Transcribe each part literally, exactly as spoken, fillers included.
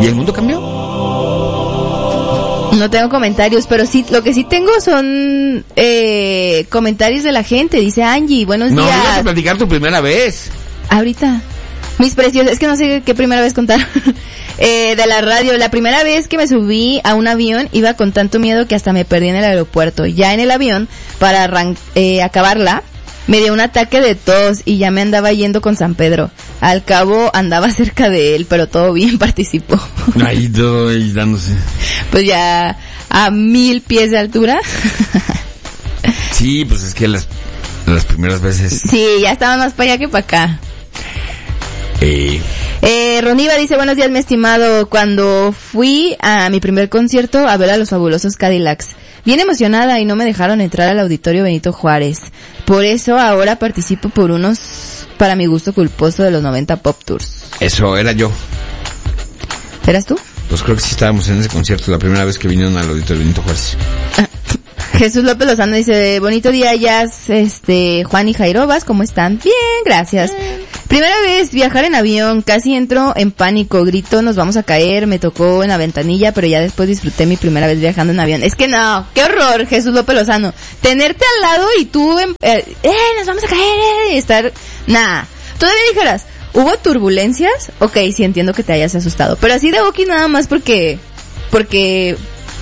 Y el mundo cambió. No tengo comentarios, pero sí, lo que sí tengo son eh, comentarios de la gente. Dice Angie, buenos no, días. No, vas a platicar tu primera vez. Ahorita. Mis precios, es que no sé qué primera vez contar. eh, de la radio, la primera vez que me subí a un avión iba con tanto miedo que hasta me perdí en el aeropuerto. Ya en el avión, para arran- eh, acabarla, me dio un ataque de tos y ya me andaba yendo con San Pedro. Al cabo andaba cerca de él, pero todo bien, participó. Ahí doy dándose. Pues ya a mil pies de altura. Sí, pues es que las, las primeras veces... Sí, ya estaba más para allá que para acá. Eh... Eh, Roniva dice, buenos días mi estimado, cuando fui a mi primer concierto a ver a los fabulosos Cadillacs, bien emocionada y no me dejaron entrar al auditorio Benito Juárez, por eso ahora participo por unos, para mi gusto culposo, de los noventa Pop Tours. Eso era yo. ¿Eras tú? Pues creo que sí estábamos en ese concierto la primera vez que vinieron al auditorio Benito Juárez. Jesús López Lozano dice, bonito día Jazz, este, Juan y Jairobas, ¿cómo están? Bien, gracias. Primera vez viajar en avión, casi entro en pánico, grito, nos vamos a caer, me tocó en la ventanilla, pero ya después disfruté mi primera vez viajando en avión. Es que no, qué horror, Jesús López Lozano. Tenerte al lado y tú, en, eh, eh, nos vamos a caer, eh, y estar, nah. Todavía dijeras, ¿hubo turbulencias? Ok, sí entiendo que te hayas asustado, pero así de boqui nada más porque, porque,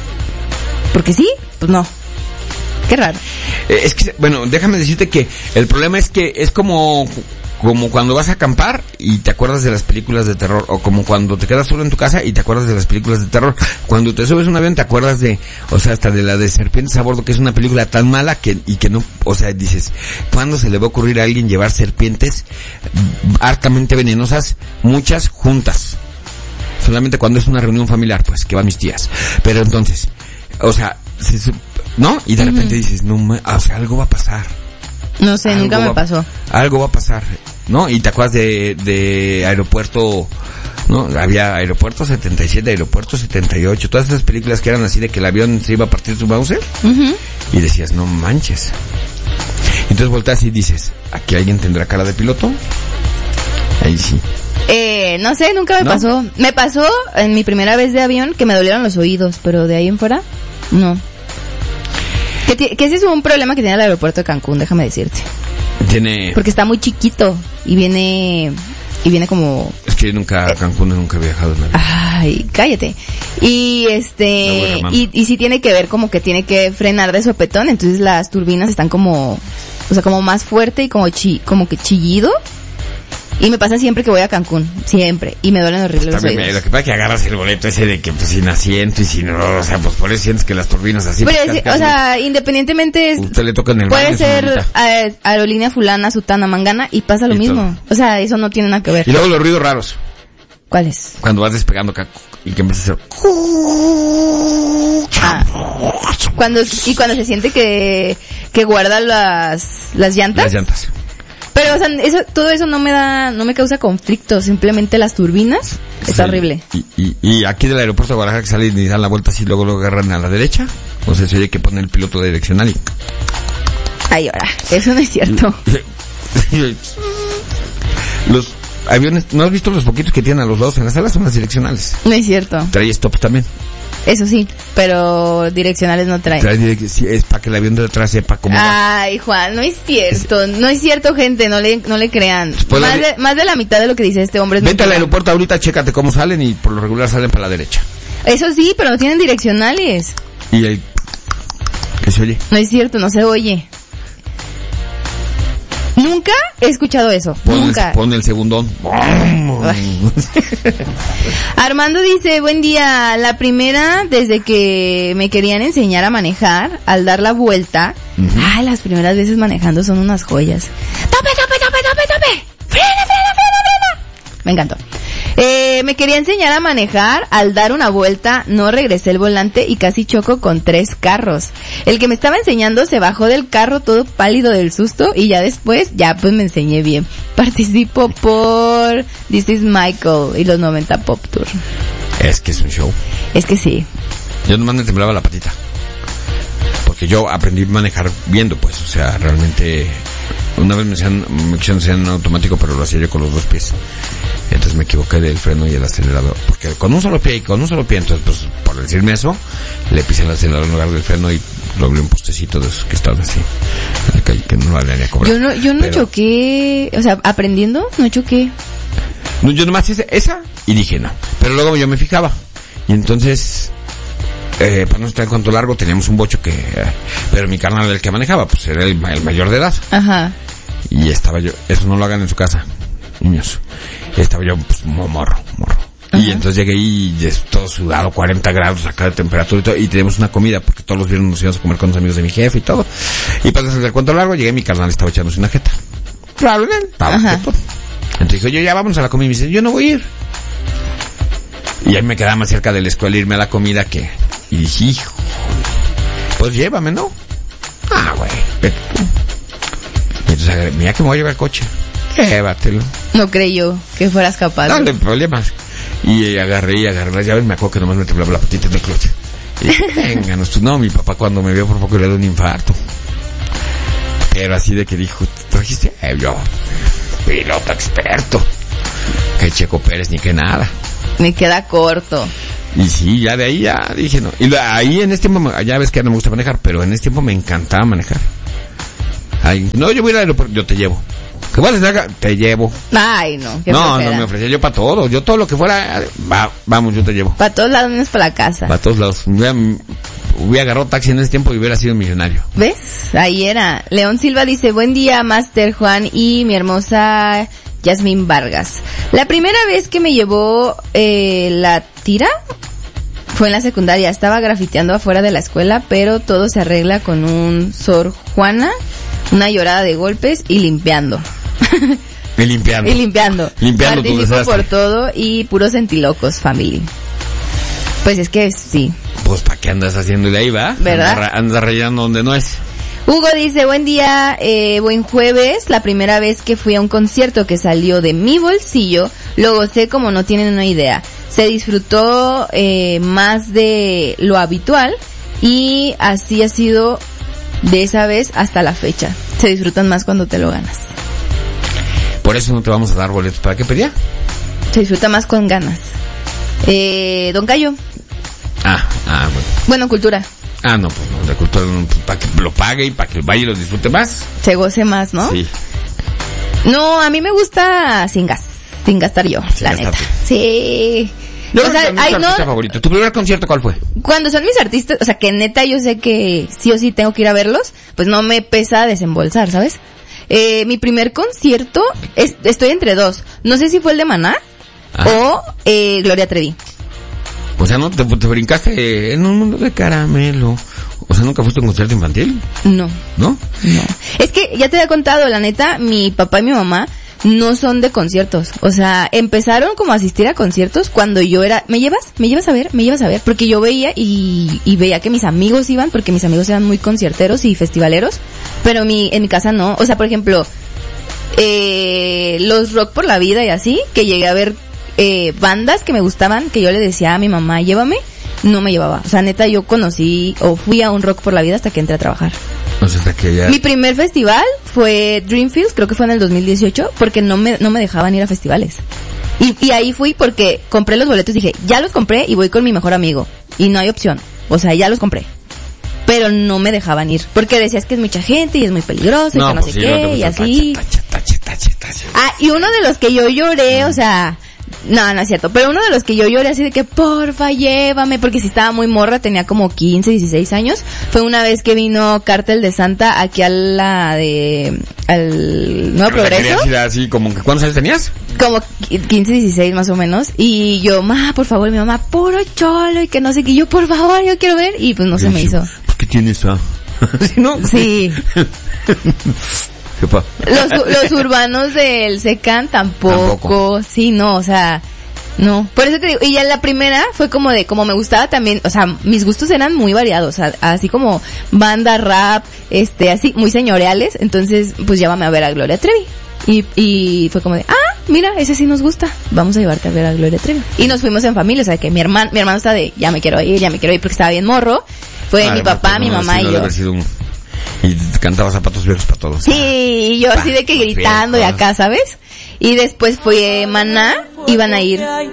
porque sí, pues no. Qué raro. Eh, es que, bueno, déjame decirte que el problema es que es como... como cuando vas a acampar y te acuerdas de las películas de terror, o como cuando te quedas solo en tu casa y te acuerdas de las películas de terror. Cuando te subes a un avión te acuerdas de, o sea, hasta de la de Serpientes a Bordo, que es una película tan mala que, y que no, o sea, dices, ¿cuándo se le va a ocurrir a alguien llevar serpientes hartamente venenosas, muchas juntas? Solamente cuando es una reunión familiar, pues, que van mis tías. Pero entonces, o sea, se, ¿no? Y de repente uh-huh. dices, no, o sea, algo va a pasar. No sé, algo nunca me va, pasó. Algo va a pasar, ¿no? Y te acuerdas de, de Aeropuerto, ¿no? Había Aeropuerto setenta y siete, Aeropuerto setenta y ocho, todas esas películas que eran así de que el avión se iba a partir su Mauser. Uh-huh. Y decías, no manches. Entonces volteas y dices, ¿aquí alguien tendrá cara de piloto? Ahí sí. Eh, no sé, nunca me ¿No? pasó. Me pasó en mi primera vez de avión que me dolieron los oídos, pero de ahí en fuera, no. Que, t- que ese es un problema que tiene el aeropuerto de Cancún, déjame decirte. Tiene... Porque está muy chiquito y viene... Y viene como... Es que yo nunca a Cancún nunca he viajado en avión. Ay, cállate. Y este... No, y, y sí tiene que ver como que tiene que frenar de sopetón, entonces las turbinas están como... O sea, como más fuerte y como chi, como que chillido. Y me pasa siempre que voy a Cancún, siempre, y me duelen horrible los oídos. Lo que pasa es que agarras el boleto ese de que pues sin asiento y sin, o sea, pues por eso sientes que las turbinas así. Pero es, o sea, independientemente, usted le toca en el puede baño, ser a, aerolínea fulana, sutana, mangana, y pasa lo y mismo. Todo. O sea, eso no tiene nada que ver. Y luego los ruidos raros. ¿Cuáles? Cuando vas despegando acá y que empieza a hacer... Ah, cuando, y cuando se siente que, que guarda las, las llantas. Las llantas. Pero, o sea, eso, todo eso no me da, no me causa conflicto, simplemente las turbinas, es sí, horrible. Y, y, y aquí del aeropuerto de Guadalajara que salen y dan la vuelta así, luego lo agarran a la derecha, o sea, se oye que pone el piloto direccional y... Ay, ahora, eso no es cierto. Los aviones, ¿no has visto los poquitos que tienen a los lados en las alas? Son las direccionales. No es cierto. Trae stops también. Eso sí, pero direccionales no traen. Trae direc- sí, es para que el avión de atrás sepa cómo va. Ay, Juan, no es cierto, es... no es cierto, gente, no le no le crean. Pues más, la... de, más de la mitad de lo que dice este hombre es Vete al aeropuerto ahorita, chécate cómo salen y por lo regular salen para la derecha. Eso sí, pero no tienen direccionales. ¿Y el qué se oye? No es cierto, no se oye. Nunca he escuchado eso. Pon Nunca. El, pon el segundón. Armando dice, buen día. La primera, desde que me querían enseñar a manejar, al dar la vuelta. Uh-huh. Ay, las primeras veces manejando son unas joyas. ¡Tope, tope, tope, tope, tope! ¡Frena, frena, frena, frena! Me encantó. Eh, me quería enseñar a manejar, al dar una vuelta no regresé el volante y casi choco con tres carros. El que me estaba enseñando se bajó del carro todo pálido del susto y ya después, ya pues me enseñé bien. Participo por This is Michael y los noventa Pop Tour. Es que es un show. Es que sí. Yo nomás me temblaba la patita. Porque yo aprendí a manejar viendo, pues, o sea, realmente... Una vez me hacían, me quisieron enseñar en automático, pero lo hacía yo con los dos pies. Entonces me equivoqué del freno y el acelerador. Porque con un solo pie y con un solo pie, entonces, pues, por decirme eso, le pisé el acelerador en lugar del freno y doblé un postecito de esos que estaban así. En la calle, que no vale ni a cobrar. Yo no, yo no Pero, choqué, o sea, aprendiendo, no choqué. no, yo nomás hice esa y dije no. Pero luego yo me fijaba. Y entonces, eh, para no estar en cuanto largo, teníamos un bocho que, eh, pero mi carnal era el que manejaba, pues era el, el mayor de edad. Ajá. Y estaba yo, eso no lo hagan en su casa, niños. Y estaba yo, pues, morro, morro. Ajá. Y entonces llegué y es todo sudado, cuarenta grados acá de temperatura y todo, y teníamos una comida, porque todos los viernes nos íbamos a comer con los amigos de mi jefe y todo. Y para hacer el cuento largo, llegué, mi carnal estaba echándose una jeta. Claro, él estaba quieto. Entonces dije, yo ya vamos a la comida, y me dice, yo no voy a ir. Y ahí me quedaba más cerca de la escuela irme a la comida que, y dije, hijo, pues llévame, ¿no? Ah, güey, vete tú. Y entonces, mira que me voy a llevar el coche. Llévatelo. No creyó que fueras capaz. No, no hay problemas. Y agarré y agarré las llaves, me acuerdo que nomás me temblaba la patita en el coche. Y dije, venga, no, no, mi papá cuando me vio por poco le dio un infarto. Pero así de que dijo, ¿trajiste? Eh, yo, piloto experto. Que Checo Pérez ni que nada. Me queda corto. Y sí, ya de ahí ya dije no. Y lo, ahí en este tiempo, ya ves que no me gusta manejar, pero en este tiempo me encantaba manejar. Ahí, no, yo voy al aeropuerto, yo te llevo. ¿Qué vas a hacer? Te llevo. Ay, no. Qué no, flojera. no, me ofrecía yo para todo. Yo todo lo que fuera, va, vamos, yo te llevo. Para todos lados menos para la casa. Para todos lados. Hubiera, hubiera agarrado taxi en ese tiempo y hubiera sido millonario. ¿Ves? Ahí era. León Silva dice, buen día, Master Juan y mi hermosa Yasmín Vargas. La primera vez que me llevó eh, la tira fue en la secundaria. Estaba grafiteando afuera de la escuela, pero todo se arregla con un Sor Juana, una llorada de golpes y limpiando. Y limpiando. Y limpiando. Limpiando tu Participo desastre. por todo y puros sentilocos, family. Pues es que sí. Pues ¿para qué andas haciéndole ahí, va? ¿Verdad? Andas, andas rayando donde no es. Hugo dice, buen día, eh, buen jueves. La primera vez que fui a un concierto que salió de mi bolsillo, lo gocé como no tienen una idea. Se disfrutó eh, más de lo habitual y así ha sido de esa vez hasta la fecha. Se disfrutan más cuando te lo ganas. Por eso no te vamos a dar boletos. ¿Para qué pedía? Se disfruta más con ganas. Eh, Don Cayo. Ah, ah, bueno. Bueno, cultura. Ah, no, pues no, de cultura, no, pues, para que lo pague y para que vaya y lo disfrute más. Se goce más, ¿no? Sí. No, a mí me gusta sin gas, sin gastar yo, Sin la gastarte. neta. Sí. Yo O creo sea, que es ay, tu no, artista favorito. ¿Tu primer concierto cuál fue? cuando son mis artistas, o sea, que neta yo sé que sí o sí tengo que ir a verlos, pues no me pesa desembolsar, ¿sabes? Eh, mi primer concierto, es, estoy entre dos. No sé si fue el de Maná Ajá. o eh, Gloria Trevi. O sea, ¿no? ¿Te, te brincaste en un mundo de caramelo? O sea, ¿nunca fuiste a un concierto infantil? No, ¿No? no. Es que ya te había contado, la neta, mi papá y mi mamá no son de conciertos. O sea, empezaron como a asistir a conciertos cuando yo era, ¿me llevas? ¿Me llevas a ver? ¿Me llevas a ver? Porque yo veía y, y veía que mis amigos iban, porque mis amigos eran muy concierteros y festivaleros, pero mi, en mi casa no. O sea, por ejemplo, eh, los Rock por la Vida y así, que llegué a ver eh, bandas que me gustaban, que yo le decía a mi mamá, llévame, no me llevaba. O sea, neta, yo conocí o fui a un Rock por la Vida hasta que entré a trabajar. O sea, hasta que ya... Mi primer festival fue Dreamfields, creo que fue en el dos mil dieciocho, porque no me, no me dejaban ir a festivales. Y, y ahí fui porque compré los boletos, dije, ya los compré y voy con mi mejor amigo. Y no hay opción. O sea, ya los compré. Pero no me dejaban ir. Porque decías que es mucha gente y es muy peligroso y que no pues sé sí, qué, no te y gusta. así. Tache, tache, tache, tache, tache. Ah, y uno de los que yo lloré, o sea... No, no es cierto, pero uno de los que yo lloré así de que porfa llévame, porque si estaba muy morra, tenía como quince, dieciséis años, fue una vez que vino Cártel de Santa aquí a la de, al Nuevo Pero, o sea, Progreso, querías ir así como que, ¿cuántos años tenías? como quince, dieciséis más o menos, y yo, ma, por favor, y mi mamá, puro cholo, y que no sé qué, yo por favor, yo quiero ver, y pues no se me hizo. Pues, ¿qué tienes, ah? ¿Sí, no? Sí. Jefa. Los, los urbanos del Secan tampoco, Tampoco. sí, no, o sea, no. Por eso te digo, y ya la primera fue como de, como me gustaba también, o sea, mis gustos eran muy variados, o sea, así como banda, rap, este, así, muy señoriales, entonces, pues llévame a ver a Gloria Trevi. Y, y fue como de, ah, mira, ese sí nos gusta, vamos a llevarte a ver a Gloria Trevi. Y nos fuimos en familia, o sea, que mi hermano, mi hermano está de, ya me quiero ir, ya me quiero ir, porque estaba bien morro. Fue Ah, mi papá, pues, mi no, mamá sí, y no yo. debe haber sido un- Y cantaba zapatos viejos para todos. Sí, y yo así de que gritando y acá, ¿sabes? Y después fue Maná iban a ir. Hay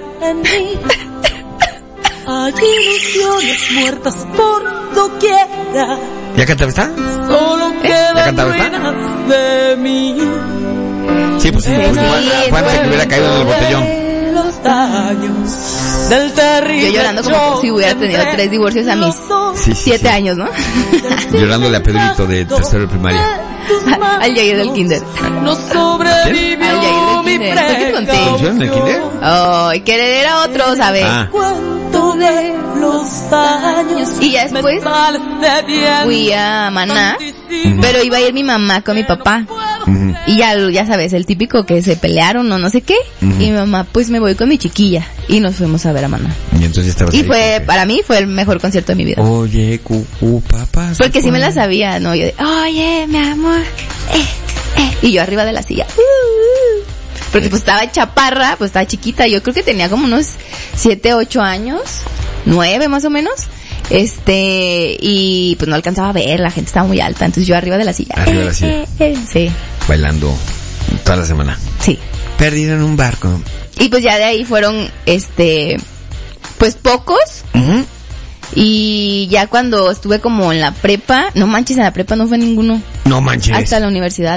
ilusiones muertas por doquiera. ¿Ya cantaba esta? Solo ¿Ya quedan cantaba esta? ruinas de mí. Sí, pues sí, pues igual, fue antes de que hubiera caído en el botellón. Los daños del terrible. Yo llorando como si hubiera tenido tres divorcios a mis Sí, sí, siete sí. años, ¿no? Llorándole a Pedrito de tercero de primaria. Al Yair del kinder. No sobrevivió Al Yair del mi kinder. ¿Por qué te conté? ¿Pusieron en el kinder? Ay, querer era otro, ¿sabes? Ah. cuento de los daños. Y ya después fui a Maná, pero iba a ir mi mamá con mi papá. Ujú. Y ya, ya sabes, el típico que se pelearon o no sé qué. Ujú. Y mi mamá, pues me voy con mi chiquilla. Y nos fuimos a ver a Maná. Y entonces ya estabas Y ahí, fue, porque- para mí fue el mejor concierto de mi vida. Oye, cucú, papá. Porque sí me la sabía, ¿no? Yo de, oye, mi amor, eh, eh. Y yo arriba de la silla. Uh, uh. Porque pues estaba chaparra, pues estaba chiquita. Yo creo que tenía como unos siete, ocho años. Nueve más o menos. Este, y pues no alcanzaba a ver, la gente estaba muy alta. Entonces yo arriba de la silla. Arriba de la silla. Eh, eh, sí, Bailando toda la semana. sí. Perdido en un barco. Y pues ya de ahí fueron, este, pues pocos. Ujú. Y ya cuando estuve como en la prepa, no manches, en la prepa no fue ninguno. No manches. Hasta la universidad.